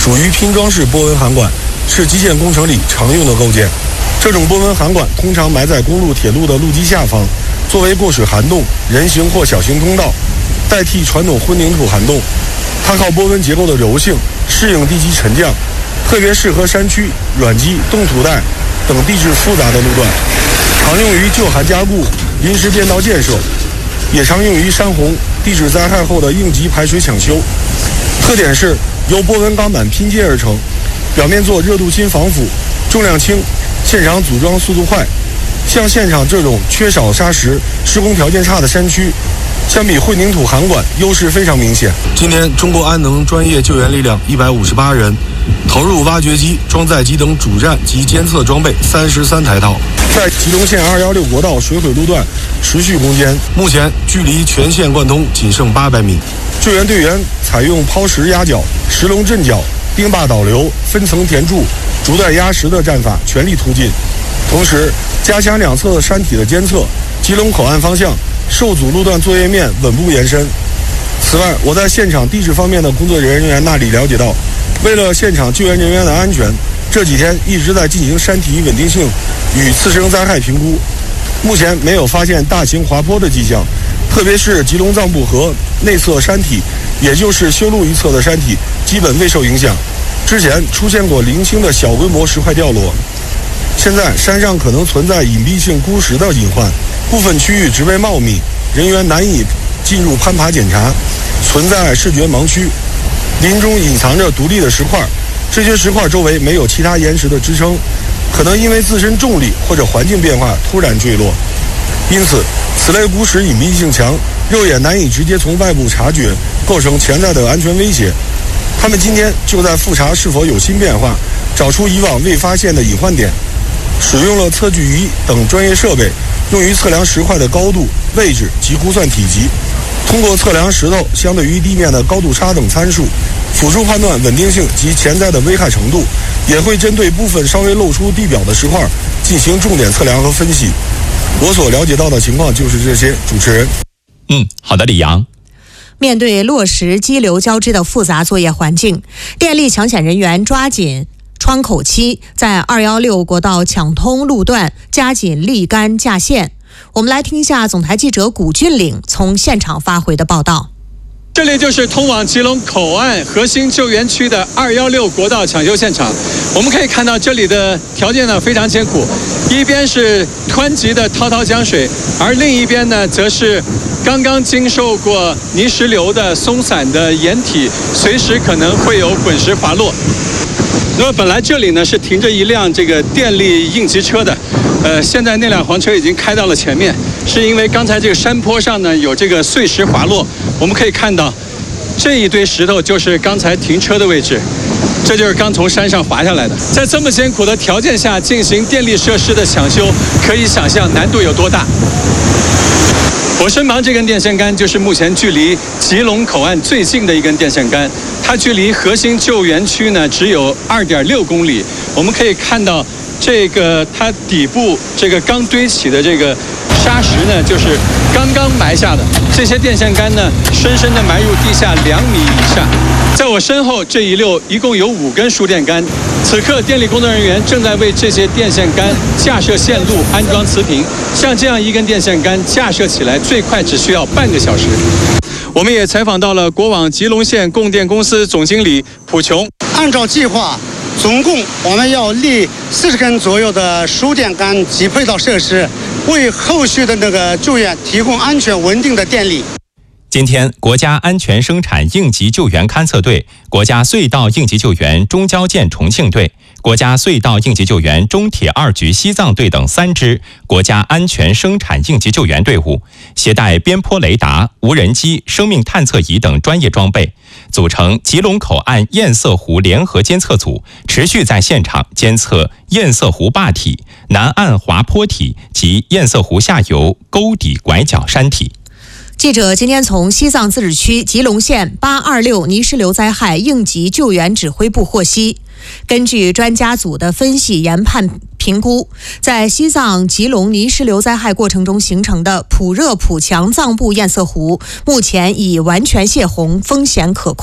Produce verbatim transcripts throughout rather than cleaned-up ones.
属于拼装式波纹涵管，是基建工程里常用的构件。这种波纹涵管通常埋在公路、铁路的路基下方，作为过水涵洞、人行或小型通道，代替传统混凝土涵洞。它靠波纹结构的柔性适应地基沉降，特别适合山区、软基、冻土带等地质复杂的路段，常用于旧涵加固、临时变道建设，也常用于山洪、地质灾害后的应急排水抢修。特点是由波纹钢板拼接而成，表面做热镀锌防腐，重量轻，现场组装速度快。像现场这种缺少砂石、施工条件差的山区，相比混凝土涵管优势非常明显。今天，中国安能专业救援力量一百五十八人，投入挖掘机、装载机等主站及监测装备三十三台套，在吉隆县二一六国道水毁路段持续攻坚。目前距离全线贯通仅剩八百米。救援队员采用抛石压脚、石龙震脚、钉坝导流、分层填筑、竹带压实的战法，全力突进。同时，加强两侧山体的监测，吉隆口岸方向受阻路段作业面稳步延伸。此外，我在现场地质方面的工作人员那里了解到，为了现场救援人员的安全，这几天一直在进行山体稳定性与次生灾害评估。目前没有发现大型滑坡的迹象，特别是吉隆藏布河内侧山体，也就是修路一侧的山体，基本未受影响。之前出现过零星的小规模石块掉落。现在山上可能存在隐蔽性孤石的隐患，部分区域植被茂密，人员难以进入攀爬检查，存在视觉盲区。林中隐藏着独立的石块，这些石块周围没有其他岩石的支撑，可能因为自身重力或者环境变化突然坠落。因此，此类孤石隐蔽性强，肉眼难以直接从外部察觉，构成潜在的安全威胁。他们今天就在复查是否有新变化，找出以往未发现的隐患点，使用了测距仪等专业设备，用于测量石块的高度、位置及估算体积。通过测量石头相对于地面的高度差等参数，辅助判断稳定性及潜在的危害程度，也会针对部分稍微露出地表的石块进行重点测量和分析。我所了解到的情况就是这些。主持人， 嗯，好的，李阳。 面对落石激流交织的复杂作业环境，电力抢险人员抓紧窗口期，在二一六国道抢通路段加紧立杆架线。我们来听一下总台记者古俊岭从现场发回的报道。 这里就是通往吉隆口岸核心救援区的二一六国道抢修现场。我们可以看到这里的条件呢非常艰苦，一边是湍急的滔滔江水，而另一边呢则是刚刚经受过泥石流的松散的岩体，随时可能会有滚石滑落。那么本来这里呢是停着一辆这个电力应急车的，呃，现在那辆黄车已经开到了前面，是因为刚才这个山坡上呢有这个碎石滑落。我们可以看到这一堆石头就是刚才停车的位置，这就是刚从山上滑下来的。在这么艰苦的条件下进行电力设施的抢修，可以想象难度有多大。我身旁这根电线杆就是目前距离吉隆口岸最近的一根电线杆，它距离核心救援区呢只有二点六公里。我们可以看到这个它底部这个刚堆起的这个沙石呢，就是刚刚埋下的。这些电线杆呢，深深地埋入地下两米以下。在我身后这一溜一共有五根输电杆，此刻电力工作人员正在为这些电线杆架设线路、安装磁频。像这样一根电线杆架设起来，最快只需要半个小时。我们也采访到了国网吉隆县供电公司总经理蒲琼。 按照计划，总共我们要立四十根左右的输电杆及配套设施，为后续的那个救援提供安全稳定的电力。 今天，国家安全生产应急救援勘测队、国家隧道应急救援中交建重庆队、国家隧道应急救援中铁二局西藏队等三支国家安全生产应急救援队伍，携带边坡雷达、无人机、生命探测仪等专业装备，组成吉隆口岸堰塞湖联合监测组，持续在现场监测堰塞湖坝体、南岸滑坡体及堰塞湖下游沟底拐角山体。 记者今天从西藏自治区吉隆县八二六泥石流灾害应急救援指挥部获悉，根据专家组的分析研判评估，在西藏吉隆泥石流灾害过程中形成的普热普强藏布堰塞湖，目前已完全泄洪，风险可控。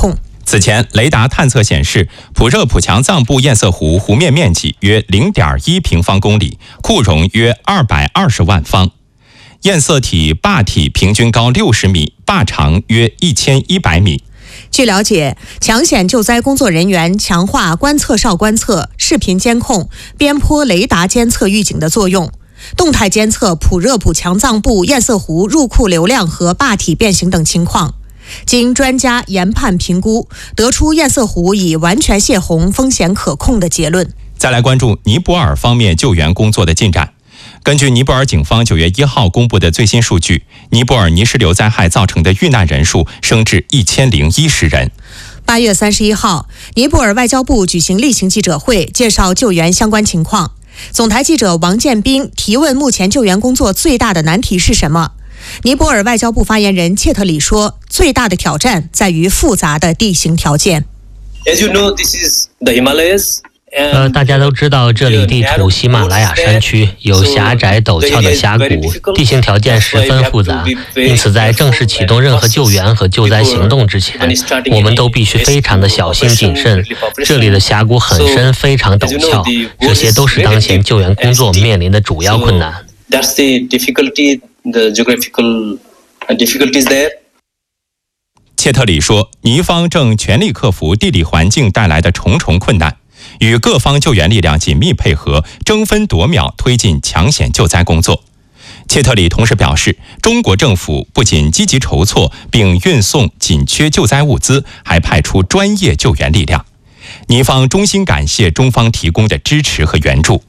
此前，雷达探测显示，普热普强藏布堰塞湖湖面面积约 零点一平方公里，库容约二百二十万方。堰塞体坝体平均高六十米，坝长约一千一百米。 据了解，抢险救灾工作人员强化观测哨观测、视频监控、边坡雷达监测预警的作用，动态监测普热普强藏布堰塞湖入库流量和坝体变形等情况。经专家研判评估，得出堰塞湖已完全泄洪、风险可控的结论。 再来关注尼泊尔方面救援工作的进展。根据尼泊尔警方九月一号公布的最新数据，尼泊尔泥石流灾害造成的遇难人数升至一千零一十人。 八月三十一号，尼泊尔外交部举行例行记者会，介绍救援相关情况。总台记者王建斌提问：目前救援工作最大的难题是什么？尼泊尔外交部发言人切特里说，最大的挑战在于复杂的地形条件。 As you know, this is the Himalayas. 呃，大家都知道，这里地处喜马拉雅山区，有狭窄陡峭的峡谷，地形条件十分复杂，因此在正式启动任何救援和救灾行动之前，我们都必须非常的小心谨慎。这里的峡谷很深，非常陡峭，这些都是当前救援工作面临的主要困难。 That's the difficulty, the geographical difficulties there. 切特里说，尼方正全力克服地理环境带来的重重困难，与各方救援力量紧密配合，争分夺秒推进抢险救灾工作。切特里同时表示，中国政府不仅积极筹措并运送紧缺救灾物资，还派出专业救援力量。尼方衷心感谢中方提供的支持和援助。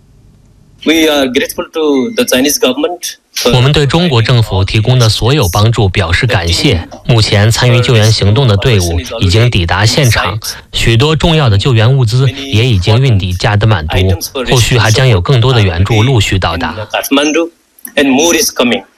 We are grateful to the Chinese government. 我们对中国政府提供的所有帮助表示感谢。目前参与救援行动的队伍已经抵达现场，许多重要的救援物资也已经运抵加德满都，后续还将有更多的援助陆续到达。 And more is coming.